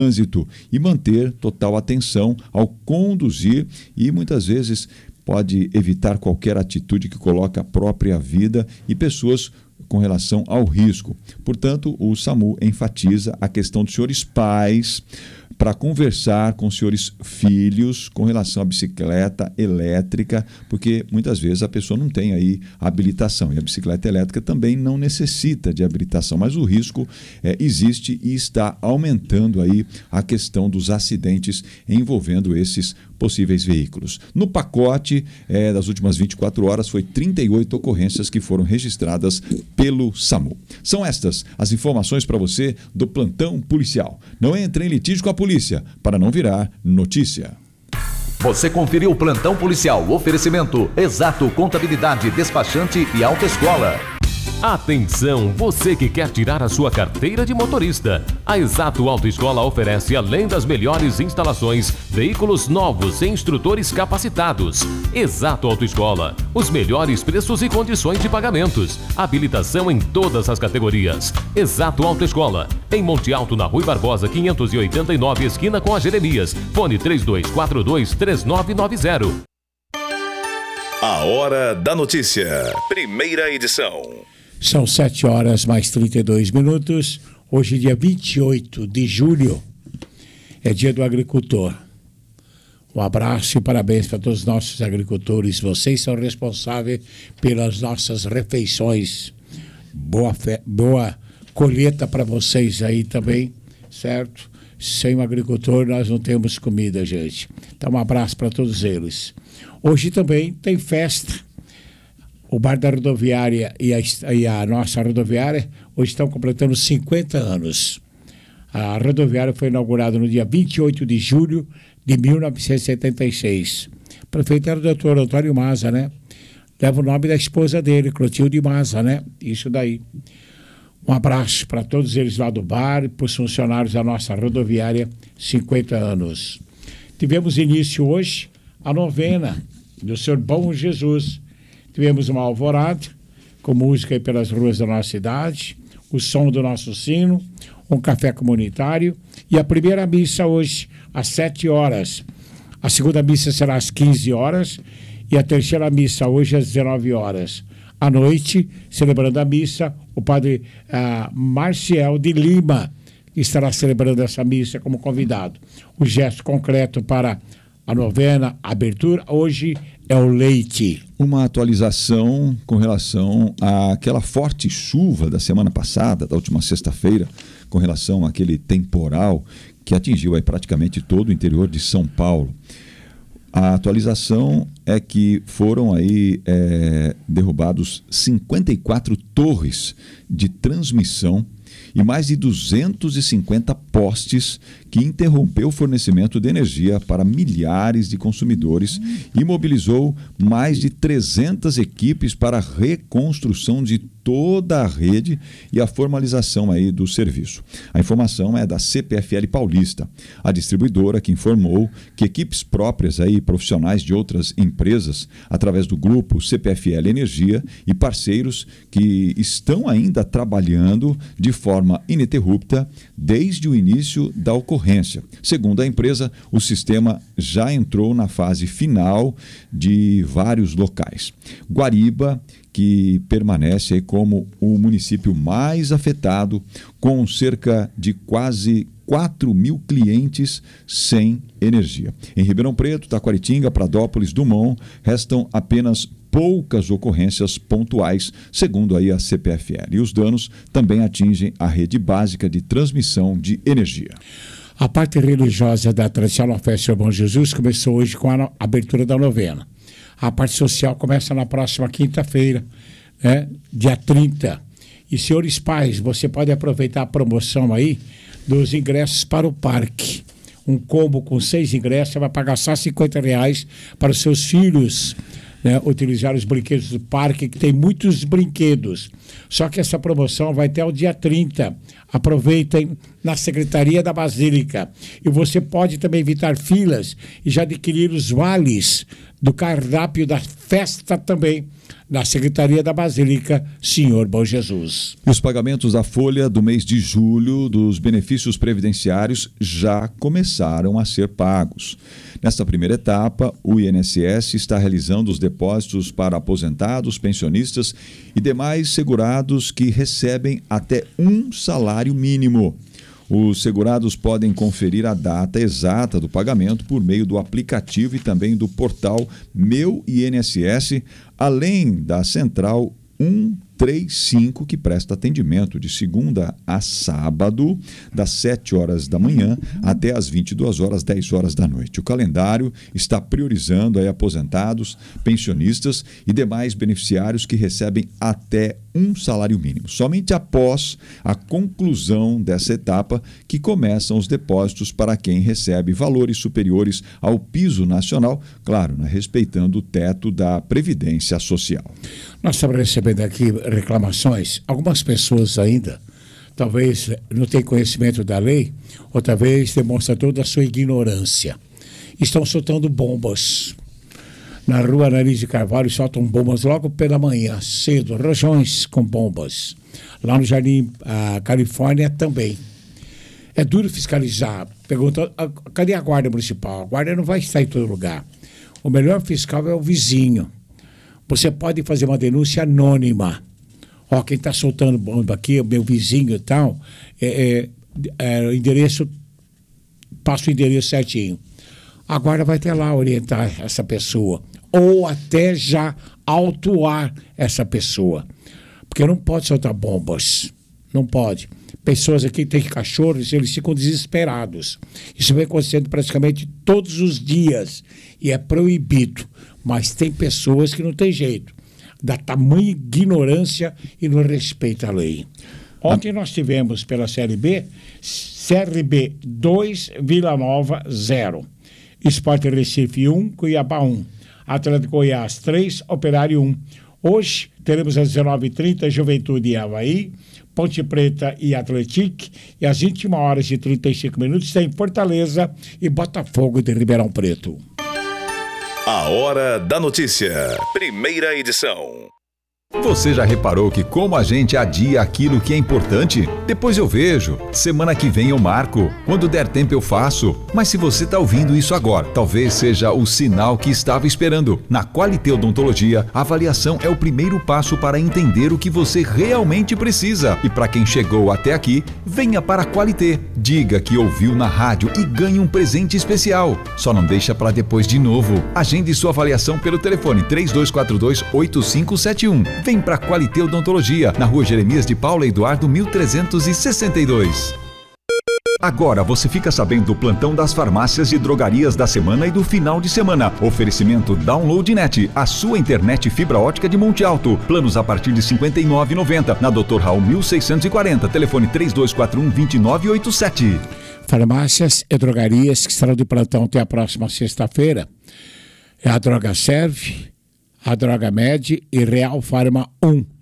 trânsito e manter total atenção ao conduzir e muitas vezes pode evitar qualquer atitude que coloque a própria vida e pessoas com relação ao risco. Portanto, o SAMU enfatiza a questão dos senhores pais para conversar com os senhores filhos com relação à bicicleta elétrica, porque muitas vezes a pessoa não tem aí habilitação e a bicicleta elétrica também não necessita de habilitação, mas o risco existe e está aumentando aí a questão dos acidentes envolvendo esses possíveis veículos. No pacote das últimas 24 horas foi 38 ocorrências que foram registradas pelo SAMU. São estas as informações para você do plantão policial. Não entre em litígio com a polícia para não virar notícia. Você conferiu o plantão policial. Oferecimento Exato Contabilidade, Despachante e Autoescola. Atenção, você que quer tirar a sua carteira de motorista. A Exato Autoescola oferece, além das melhores instalações, veículos novos e instrutores capacitados. Exato Autoescola, os melhores preços e condições de pagamentos. Habilitação em todas as categorias. Exato Autoescola, em Monte Alto, na Rui Barbosa, 589, esquina com a Jeremias. Fone 3242-3990. A Hora da Notícia, primeira edição. São 7 horas mais 32 minutos. Hoje, dia 28 de julho, é dia do agricultor. Um abraço e parabéns para todos os nossos agricultores. Vocês são responsáveis pelas nossas refeições. Boa colheita para vocês aí também, certo? Sem o agricultor nós não temos comida, gente. Então, um abraço para todos eles. Hoje também tem festa. O Bar da Rodoviária e a nossa rodoviária hoje estão completando 50 anos. A rodoviária foi inaugurada no dia 28 de julho de 1976. O prefeito era o doutor Antônio Maza, né? Leva o nome da esposa dele, Clotilde Maza, né? Isso daí. Um abraço para todos eles lá do bar e para os funcionários da nossa rodoviária, 50 anos. Tivemos início hoje a novena do Senhor Bom Jesus. Tivemos uma alvorada com música aí pelas ruas da nossa cidade, o som do nosso sino, um café comunitário e a primeira missa hoje às 7 horas. A segunda missa será às 15 horas e a terceira missa hoje às 19 horas. À noite, celebrando a missa, o padre Marcial de Lima estará celebrando essa missa como convidado. O gesto concreto para a novena, a abertura, hoje é o leite. Uma atualização com relação àquela forte chuva da semana passada, da última sexta-feira, com relação àquele temporal que atingiu aí praticamente todo o interior de São Paulo. A atualização é que foram aí derrubados 54 torres de transmissão e mais de 250 postes que interrompeu o fornecimento de energia para milhares de consumidores e mobilizou mais de 300 equipes para a reconstrução de toda a rede e a formalização aí do serviço. A informação é da CPFL Paulista, a distribuidora que informou que equipes próprias aí, profissionais de outras empresas, através do grupo CPFL Energia e parceiros que estão ainda trabalhando de forma ininterrupta desde o início da ocorrência. Segundo a empresa, o sistema já entrou na fase final de vários locais. Guariba, que permanece aí como o município mais afetado, com cerca de quase 4.000 clientes sem energia. Em Ribeirão Preto, Taquaritinga, Pradópolis, Dumont, restam apenas poucas ocorrências pontuais, segundo aí a CPFL. E os danos também atingem a rede básica de transmissão de energia. A parte religiosa da tradicional festa do Bom Jesus começou hoje com a abertura da novena. A parte social começa na próxima quinta-feira, né, dia 30. E, senhores pais, você pode aproveitar a promoção aí dos ingressos para o parque. Um combo com 6 ingressos, você vai pagar só R$50 para os seus filhos, né, utilizar os brinquedos do parque, que tem muitos brinquedos. Só que essa promoção vai até o dia 30. Aproveitem na Secretaria da Basílica. E você pode também evitar filas e já adquirir os vales do cardápio da festa também, na Secretaria da Basílica Senhor Bom Jesus. E os pagamentos da folha do mês de julho dos benefícios previdenciários já começaram a ser pagos. Nesta primeira etapa, o INSS está realizando os depósitos para aposentados, pensionistas e demais segurados que recebem até um salário mínimo. Os segurados podem conferir a data exata do pagamento por meio do aplicativo e também do portal Meu INSS, além da central 135, que presta atendimento de segunda a sábado, das 7 horas da manhã até as 22 horas, 10 horas da noite. O calendário está priorizando aí aposentados, pensionistas e demais beneficiários que recebem até um salário mínimo. Somente após a conclusão dessa etapa que começam os depósitos para quem recebe valores superiores ao piso nacional, claro, respeitando o teto da Previdência Social. Nós estamos recebendo aqui reclamações. Algumas pessoas ainda, talvez não tenham conhecimento da lei, ou talvez demonstram toda a sua ignorância. Estão soltando bombas. Na rua Nariz de Carvalho soltam bombas logo pela manhã, cedo, rojões com bombas. Lá no Jardim Califórnia também. É duro fiscalizar. Pergunta, cadê a guarda municipal? A guarda não vai estar em todo lugar. O melhor fiscal é o vizinho. Você pode fazer uma denúncia anônima. Ó, quem está soltando bomba aqui, o meu vizinho e tal, o endereço, passa o endereço certinho. A guarda vai até lá orientar essa pessoa. Ou até já autuar essa pessoa. Porque não pode soltar bombas. Não pode. Pessoas aqui têm cachorros, eles ficam desesperados. Isso vem acontecendo praticamente todos os dias. E é proibido. Mas tem pessoas que não tem jeito. Da tamanha ignorância e não respeita a lei. Ontem nós tivemos pela Série B, CRB 2, Vila Nova 0. Sport Recife 1, Cuiabá 1. Atlético Goiás 3, Operário 1. Hoje teremos às 19h30 Juventude e Avaí, Ponte Preta e Atlético. E às 21h35 tem Fortaleza e Botafogo de Ribeirão Preto. A Hora da Notícia. Primeira edição. Você já reparou que como a gente adia aquilo que é importante? Depois eu vejo, semana que vem eu marco, quando der tempo eu faço. Mas se você está ouvindo isso agora, talvez seja o sinal que estava esperando. Na Qualité Odontologia, a avaliação é o primeiro passo para entender o que você realmente precisa. E para quem chegou até aqui, venha para a Qualité. Diga que ouviu na rádio e ganhe um presente especial. Só não deixa para depois de novo. Agende sua avaliação pelo telefone 3242-8571. Vem para a Qualité Odontologia, na Rua Jeremias de Paula Eduardo 1362. Agora você fica sabendo do plantão das farmácias e drogarias da semana e do final de semana. Oferecimento Download Net, a sua internet fibra ótica de Monte Alto. Planos a partir de R$ 59,90. Na Dr. Raul 1640, telefone 3241-2987. Farmácias e drogarias que estarão de plantão até a próxima sexta-feira. É a Droga Serve, a Droga Med e Real Farma 1.